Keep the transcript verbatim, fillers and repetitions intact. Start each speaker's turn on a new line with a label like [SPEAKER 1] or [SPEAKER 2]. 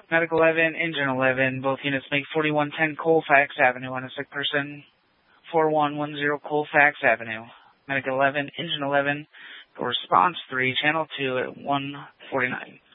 [SPEAKER 1] Medic eleven, Engine eleven, both units make forty-one ten Colfax Avenue on a sick person. four one one zero Colfax Avenue. Medic eleven, Engine eleven, for response three, Channel two at one forty-nine.